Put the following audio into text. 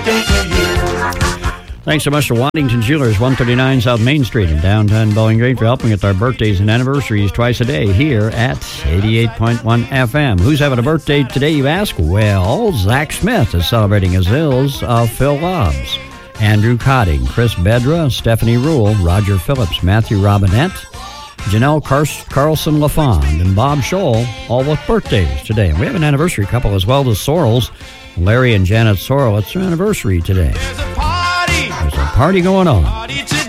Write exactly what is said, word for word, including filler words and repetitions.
Thanks so much to Waddington Jewelers, one thirty-nine South Main Street in downtown Bowling Green for helping with our birthdays and anniversaries twice a day here at eighty-eight point one F M. Who's having a birthday today, you ask? Well, Zach Smith is celebrating his ills of Phil Lobbs, Andrew Cotting, Chris Bedra, Stephanie Rule, Roger Phillips, Matthew Robinette, Janelle Car- Carlson LaFond, and Bob Scholl, all with birthdays today. And we have an anniversary couple as well, the Sorrells, Larry and Janet Sorrell. It's their anniversary today. There's a party going on.